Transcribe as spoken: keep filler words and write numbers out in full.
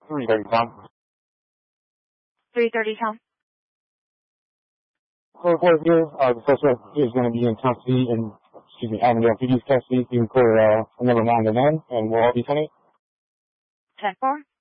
three thirty, Tom. three thirty, Tom. Code four here. Uh, the suspect is going to be in custody and, excuse me, Avondale P D's custody. You can clear uh, number nine to nine, and we'll all be ten eight. ten four.